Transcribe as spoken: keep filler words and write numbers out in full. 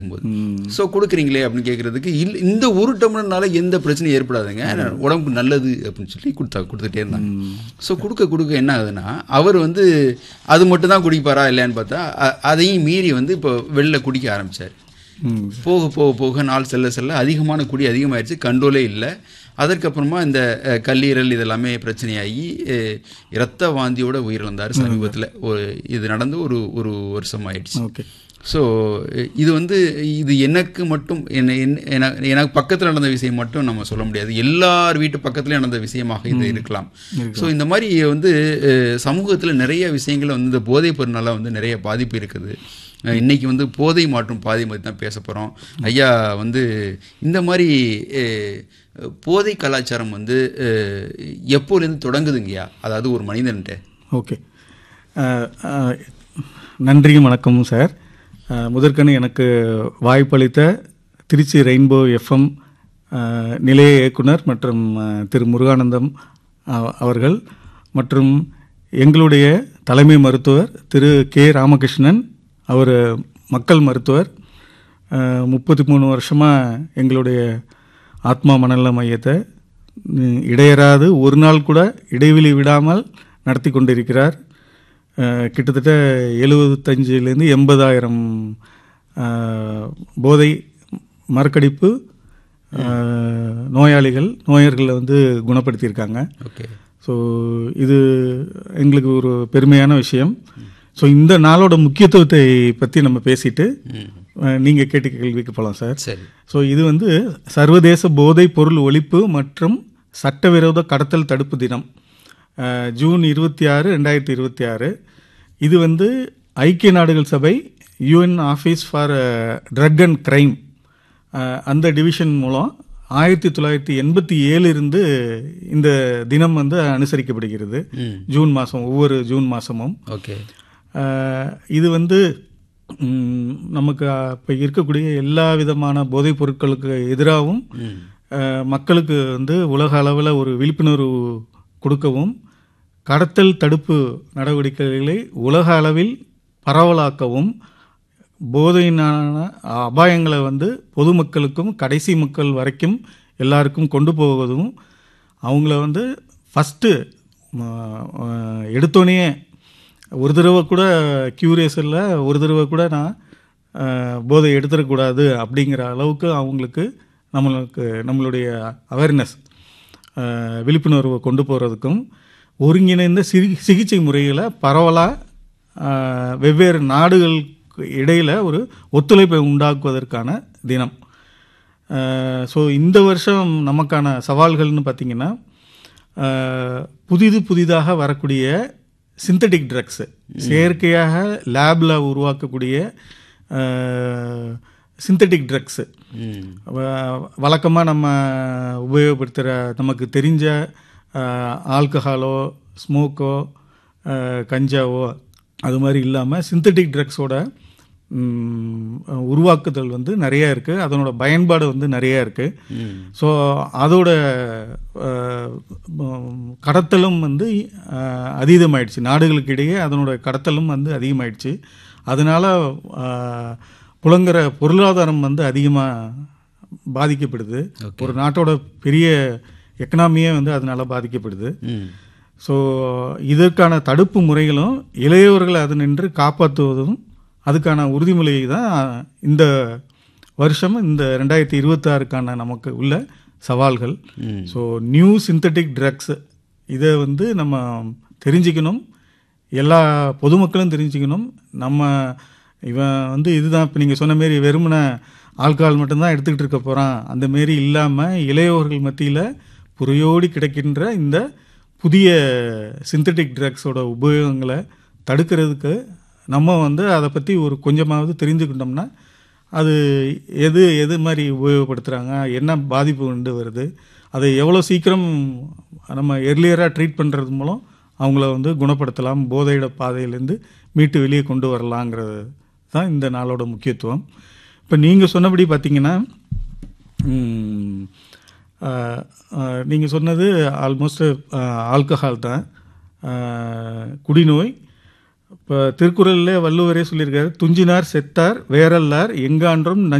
So கொடுக்குறீங்களே அப்படின்னு கேட்குறதுக்கு இல்லை, இந்த ஒரு டம்ளர்னால எந்த பிரச்சனையும் ஏற்படாதுங்க, உடம்புக்கு நல்லது அப்படின்னு சொல்லி கொடுத்தா கொடுத்துட்டே இருந்தாங்க. ஸோ கொடுக்க கொடுக்க என்ன ஆகுதுன்னா, அவர் வந்து அது மட்டும் தான் குடிப்பாரா இல்லையான்னு பார்த்தா அ- அதையும் மீறி வந்து இப்போ வெளில குடிக்க ஆரம்பித்தார். போக போக போக நாள் செல்ல செல்ல அதிகமான குடி அதிகமாகிடுச்சு, கண்ட்ரோலே இல்லை. அதற்கப்புறமா இந்த அஹ், கல்லீரல் இதெல்லாமே பிரச்சனையாகி அஹ், இரத்த வாந்தியோட உயிரிழந்தார் சமீபத்தில். ஒரு இது நடந்து ஒரு ஒரு வருஷம் ஆயிடுச்சு. ஓகே. ஸோ இது வந்து இது எனக்கு மட்டும் என்ன என்ன- என- எனக்கு பக்கத்தில் நடந்த விஷயம் மட்டும் நம்ம சொல்ல முடியாது, எல்லார் வீட்டு பக்கத்துலேயும் நடந்த விஷயமாக இது இருக்கலாம். ஸோ இந்த மாதிரி வந்து சமூகத்தில் நிறைய விஷயங்கள் வந்து இந்த போதைப் பொருளால் வந்து நிறைய பாதிப்பு இருக்குது. அஹ், இன்னைக்கு வந்து போதை மாற்றும் பாதை பற்றி தான் பேச போகிறோம். ஐயா வந்து இந்த மாதிரி அஹ், போதை கலாச்சாரம் வந்து அஹ், எப்போலேருந்து தொடங்குதுங்கய்யா, அதாவது ஒரு மனிதன்ட்ட? ஓகே. அஹ், அஹ், நன்றியும் வணக்கமும் சார். அஹ், முதற்கண் எனக்கு வாய்ப்பளித்த திருச்சி ரெயின்போ எஃப்எம் நிலைய இயக்குனர் மற்றும் அஹ், திரு முருகானந்தம் அஹ், அவர்கள் மற்றும் எங்களுடைய தலைமை மருத்துவர் திரு கே ராமகிருஷ்ணன், அவர் மக்கள் மருத்துவர், முப்பத்தி மூணு வருஷமாக எங்களுடைய ஆத்மா மனநல மையத்தை ம், இடையறாது ஒரு நாள் கூட இடைவெளி விடாமல் நடத்தி கொண்டிருக்கிறார். அஹ், கிட்டத்தட்ட எழுபத்தஞ்சிலேருந்து எண்பதாயிரம் போதை மறக்கடிப்பு அஹ், நோயாளிகள் நோயர்களை வந்து குணப்படுத்தியிருக்காங்க. ஓகே. ஸோ இது எங்களுக்கு ஒரு பெருமையான விஷயம். ஸோ இந்த நாளோட முக்கியத்துவத்தை பற்றி நம்ம பேசிட்டு நீங்கள் கேட்ட கேள்விக்கு போகலாம் சார். சரி. ஸோ இது வந்து சர்வதேச போதைப் பொருள் ஒழிப்பு மற்றும் சட்டவிரோத கடத்தல் தடுப்பு தினம், அஹ், ஜூன் இருபத்தி ஆறு ரெண்டாயிரத்தி இருபத்தி ஆறு. இது வந்து ஐக்கிய நாடுகள் சபை UN office for drug and crime அந்த டிவிஷன் மூலம் ஆயிரத்தி தொள்ளாயிரத்தி எண்பத்தி ஏழு இருந்து இந்த தினம் வந்து அனுசரிக்கப்படுகிறது. ஜூன் மாதம், ஒவ்வொரு ஜூன் மாதமும். ஓகே. அஹ், இது வந்து ம், நமக்கு இப்போ இருக்கக்கூடிய எல்லா விதமான போதைப் பொருட்களுக்கு எதிராகவும் அஹ், மக்களுக்கு வந்து உலக அளவில் ஒரு விழிப்புணர்வு கொடுக்கவும், கடத்தல் தடுப்பு நடவடிக்கைகளை உலக அளவில் பரவலாக்கவும், போதையினான அபாயங்களை வந்து பொதுமக்களுக்கும் கடைசி மக்கள் வரைக்கும் எல்லாருக்கும் கொண்டு போவதும், அவங்கள வந்து ஃபஸ்ட்டு எடுத்தோடனே ஒரு தடவை கூட க்யூரியஸ் இல்லை, ஒரு தடவை கூட நான் அஹ், போதை எடுத்துடக்கூடாது அப்படிங்கிற அளவுக்கு அவங்களுக்கு நம்மளுக்கு நம்மளுடைய அவேர்னஸ் விழிப்புணர்வை கொண்டு போகிறதுக்கும், ஒருங்கிணைந்த சிகி சிகிச்சை முறைகளை பரவலாக வெவ்வேறு நாடுகளுக்கு இடையில் ஒரு ஒத்துழைப்பை உண்டாக்குவதற்கான தினம். ஸோ இந்த வருஷம் நமக்கான சவால்கள்னு பார்த்திங்கன்னா, அஹ், புதிது புதிதாக வரக்கூடிய சிந்தட்டிக் ட்ரக்ஸு, செயற்கையாக லேபில் உருவாக்கக்கூடிய சிந்தட்டிக் ட்ரக்ஸு, வழக்கமாக நம்ம உபயோகப்படுத்துகிற நமக்கு தெரிஞ்ச ஆல்கஹாலோ ஸ்மோக்கோ கஞ்சாவோ அது மாதிரி இல்லாமல் சிந்தட்டிக் ட்ரக்ஸோட உருவாக்குதல் வந்து நிறையா இருக்குது, அதனோட பயன்பாடு வந்து நிறையா இருக்குது. ஸோ அதோட அஹ், கடத்தலும் வந்து அஹ், அதீதமாயிடுச்சு, நாடுகளுக்கு இடையே அதனோட கடத்தலும் வந்து அதிகமாயிடுச்சு. அதனால் புலங்குற பொருளாதாரம் வந்து அதிகமாக பாதிக்கப்படுது. ஒரு நாட்டோட பெரிய எக்கனாமியே வந்து அதனால் பாதிக்கப்படுது. ஸோ இதற்கான தடுப்பு முறைகளும் இளையவர்களை அது நின்று காப்பாற்றுவதும் அதுக்கான உறுதிமொழியை தான் இந்த வருஷம், இந்த ரெண்டாயிரத்தி இருபத்தாறுக்கான நமக்கு உள்ள சவால்கள். ஸோ நியூ சிந்தட்டிக் ட்ரக்ஸ் இதை வந்து நம்ம தெரிஞ்சுக்கணும், எல்லா பொதுமக்களும் தெரிஞ்சுக்கணும். நம்ம இவன் வந்து இதுதான் இப்போ நீங்கள் சொன்ன மாரி வெறுமன ஆல்கஹால் மட்டும்தான் எடுத்துக்கிட்டு இருக்க போகிறான் அந்த மாரி இல்லாமல், இளையவர்கள் மத்தியில் புறையோடி கிடைக்கின்ற இந்த புதிய சிந்தட்டிக் ட்ரக்ஸோட உபயோகங்களை தடுக்கிறதுக்கு நம்ம வந்து அதை பற்றி ஒரு கொஞ்சமாவது தெரிஞ்சுக்கிட்டோம்னா, அது எது எது மாதிரி உபயோகப்படுத்துகிறாங்க, என்ன பாதிப்பு கொண்டு வருது, அதை எவ்வளோ சீக்கிரம் நம்ம எர்லியராக ட்ரீட் பண்ணுறது மூலம் அவங்கள வந்து குணப்படுத்தலாம், போதையிட பாதையிலேருந்து மீட்டு வெளியே கொண்டு வரலாங்கிறது தான் இந்த நாளோட முக்கியத்துவம். இப்போ நீங்கள் சொன்னபடி பார்த்தீங்கன்னா, நீங்கள் சொன்னது ஆல்மோஸ்ட் ஆல்கஹால் தான், குடிநோய், இப்போ திருக்குறளில் வள்ளுவரே சொல்லியிருக்காரு, துஞ்சினார் செத்தார் வேறல்லார் எங்கான்றும்